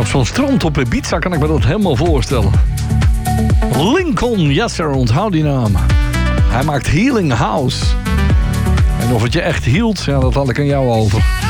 op zo'n strand op Ibiza kan ik me dat helemaal voorstellen. Lincoln Yasser, onthoud die naam. Hij maakt Healing House. En of het je echt hield, ja, dat had ik aan jou over.